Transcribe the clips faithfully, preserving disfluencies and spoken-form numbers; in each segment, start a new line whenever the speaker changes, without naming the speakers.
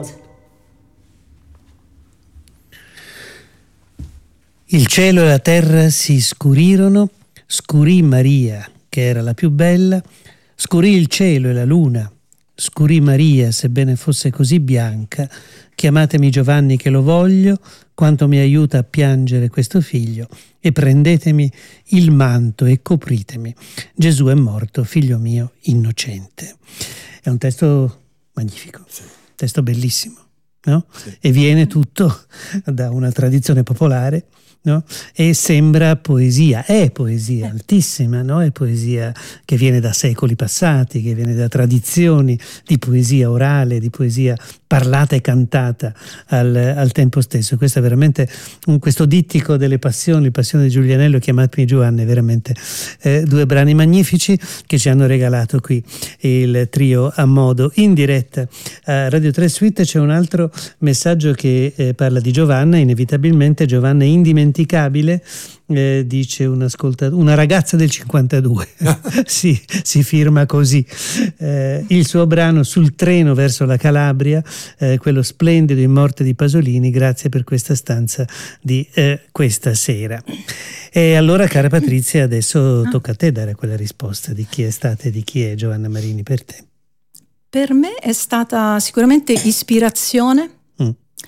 Il cielo e la terra si scurirono, scurì Maria, che era la più bella, scurì il cielo e la luna, scurì Maria, sebbene fosse così bianca. Chiamatemi Giovanni che lo voglio, quanto mi aiuta a piangere questo figlio, e prendetemi il manto e copritemi. Gesù è morto, figlio mio innocente. È un testo magnifico, sì. Un testo bellissimo, no? Sì. E viene tutto da una tradizione popolare, no? E sembra poesia, è poesia altissima, no? È poesia che viene da secoli passati, che viene da tradizioni di poesia orale, di poesia parlata e cantata al, al tempo stesso. Questo è veramente un, questo dittico delle passioni, il Passione di Giulianello, Chiamatemi Giovanni, veramente eh, due brani magnifici che ci hanno regalato qui il trio a modo in diretta a Radio tre Suite. C'è un altro messaggio che eh, parla di Giovanna, inevitabilmente Giovanna è indimenticabile. Eh, dice un ascoltatore, una ragazza del cinquantadue, sì, si firma così. Eh, il suo brano Sul treno verso la Calabria, eh, quello splendido in Morte di Pasolini, grazie per questa stanza di eh, questa sera. E allora, cara Patrizia, adesso tocca a te dare quella risposta di chi è stata e di chi è Giovanna Marini per te.
Per me è stata sicuramente ispirazione. Mm.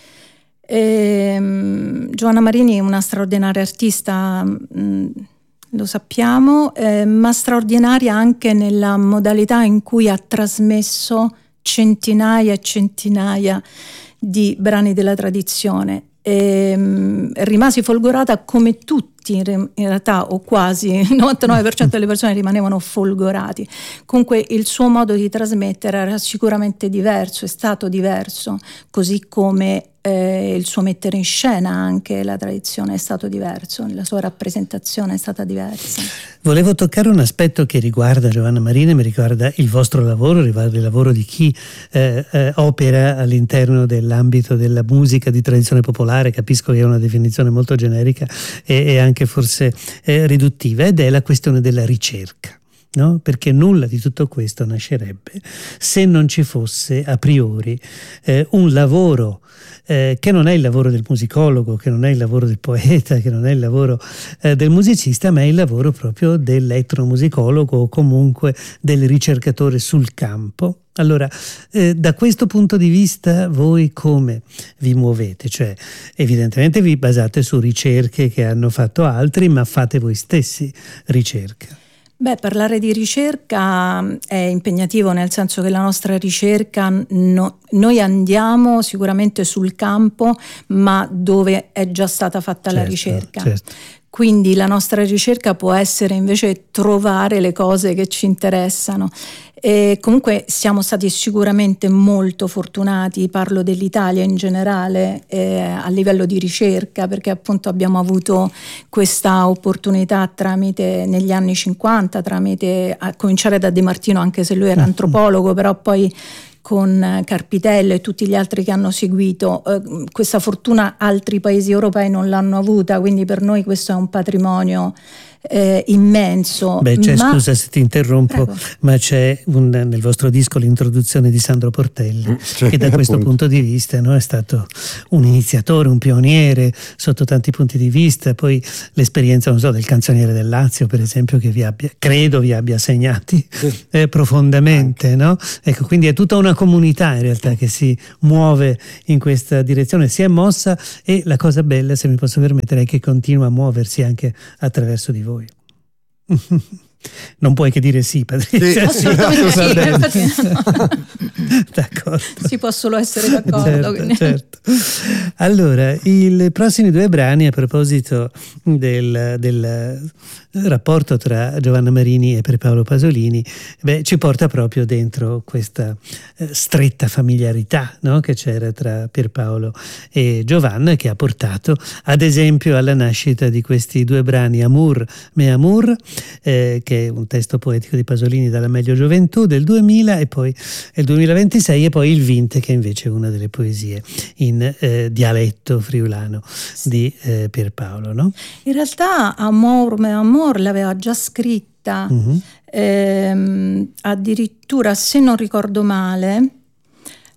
E, um, Giovanna Marini è una straordinaria artista, mh, lo sappiamo, eh, ma straordinaria anche nella modalità in cui ha trasmesso centinaia e centinaia di brani della tradizione. E, mh, rimasi folgorata come tutti in realtà, o quasi il novantanove per cento delle persone rimanevano folgorati. Comunque il suo modo di trasmettere era sicuramente diverso, è stato diverso, così come eh, il suo mettere in scena anche la tradizione è stato diverso, la sua rappresentazione è stata diversa.
Volevo toccare un aspetto che riguarda Giovanna Marini, mi riguarda il vostro lavoro, riguarda il lavoro di chi eh, eh, opera all'interno dell'ambito della musica di tradizione popolare. Capisco che è una definizione molto generica e, e anche forse eh, riduttiva, ed è la questione della ricerca. No? Perché nulla di tutto questo nascerebbe se non ci fosse a priori eh, un lavoro eh, che non è il lavoro del musicologo, che non è il lavoro del poeta, che non è il lavoro eh, del musicista, ma è il lavoro proprio dell'etnomusicologo o comunque del ricercatore sul campo. Allora, eh, da questo punto di vista voi come vi muovete? Cioè, evidentemente vi basate su ricerche che hanno fatto altri, ma fate voi stessi ricerca.
Beh, parlare di ricerca è impegnativo, nel senso che la nostra ricerca, no, noi andiamo sicuramente sul campo, ma dove è già stata fatta certo, la ricerca. Certo. Quindi la nostra ricerca può essere invece trovare le cose che ci interessano. E comunque siamo stati sicuramente molto fortunati, parlo dell'Italia in generale, eh, a livello di ricerca, perché appunto abbiamo avuto questa opportunità tramite negli anni cinquanta, tramite a cominciare da De Martino, anche se lui era antropologo, però poi con Carpitello e tutti gli altri che hanno seguito. Eh, questa fortuna altri paesi europei non l'hanno avuta, quindi per noi questo è un patrimonio eh, immenso.
Beh, c'è,
ma...
scusa se ti interrompo, Prego. Ma c'è un, nel vostro disco l'introduzione di Sandro Portelli, cioè, che da questo appunto. punto di vista, no, è stato un iniziatore, un pioniere sotto tanti punti di vista. Poi l'esperienza, non so, del canzoniere del Lazio, per esempio, che vi abbia, credo vi abbia segnati eh, profondamente, no? Ecco, quindi è tutta una comunità in realtà che si muove in questa direzione, si è mossa, e la cosa bella, se mi posso permettere, è che continua a muoversi anche attraverso di voi. Non puoi che dire sì, Patrizia.
Sì, assolutamente sì, sì.
D'accordo.
Si può solo essere d'accordo.
Certo, certo. Allora, i prossimi due brani, a proposito del, del rapporto tra Giovanna Marini e Pierpaolo Pasolini, beh, ci porta proprio dentro questa eh, stretta familiarità, no? Che c'era tra Pierpaolo e Giovanna, che ha portato ad esempio alla nascita di questi due brani, Amour, me amour, eh, che è un testo poetico di Pasolini dalla Meglio Gioventù del duemila, e poi il duemilaventisei, e poi Il Vinte, che invece è una delle poesie in eh, dialetto friulano di eh, Pierpaolo, no?
In realtà Amour, me amour l'aveva già scritta, uh-huh. ehm, addirittura, se non ricordo male,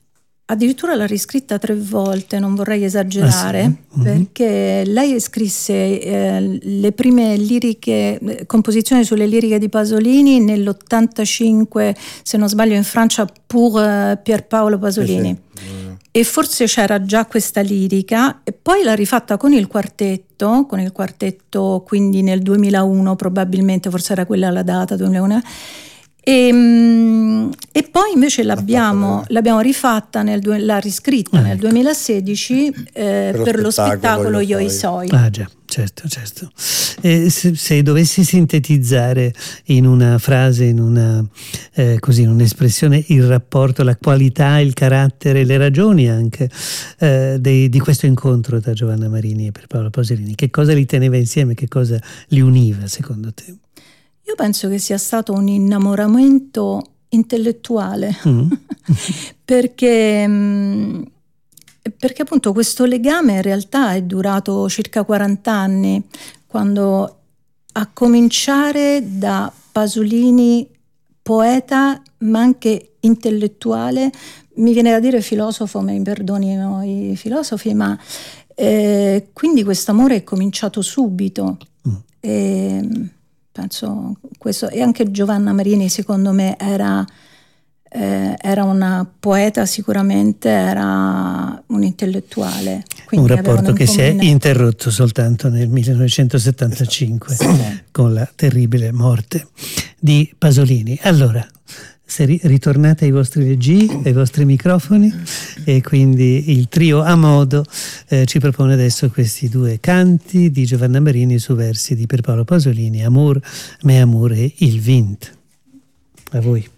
addirittura l'ha riscritta tre volte, non vorrei esagerare,
ah, sì? mm-hmm.
perché lei scrisse eh, le prime liriche, composizioni sulle liriche di Pasolini nell'ottantacinque, se non sbaglio in Francia, pour uh, Pierpaolo Pasolini. Sì, sì. E forse c'era già questa lirica, e poi l'ha rifatta con il quartetto, con il quartetto quindi nel duemilauno probabilmente, forse era quella la data, duemilauno. E, e poi invece l'abbiamo, l'abbiamo rifatta, nel, l'ha riscritta ah, nel ecco. duemilasedici eh, per, per lo spettacolo Io i Soi.
Ah già, certo, certo. E se, se dovessi sintetizzare in una frase, in una eh, così, in un'espressione, il rapporto, la qualità, il carattere, le ragioni anche eh, dei, di questo incontro tra Giovanna Marini e Pierpaolo Pasolini, che cosa li teneva insieme, che cosa li univa secondo te?
Io penso che sia stato un innamoramento intellettuale, mm. perché, perché appunto questo legame in realtà è durato circa quaranta anni, quando a cominciare da Pasolini poeta ma anche intellettuale, mi viene da dire filosofo, mi perdonino i filosofi, ma eh, quindi questo amore è cominciato subito. Mm. E, penso questo, e anche Giovanna Marini secondo me era, eh, era una poeta, sicuramente era un intellettuale.
Un rapporto che si è interrotto soltanto nel millenovecentosettantacinque sì. con la terribile morte di Pasolini. Allora, se ritornate ai vostri leggii, ai vostri microfoni, e quindi il trio a modo eh, ci propone adesso questi due canti di Giovanna Marini su versi di Pierpaolo Pasolini, Amor, Me Amor e Il Vint. A voi.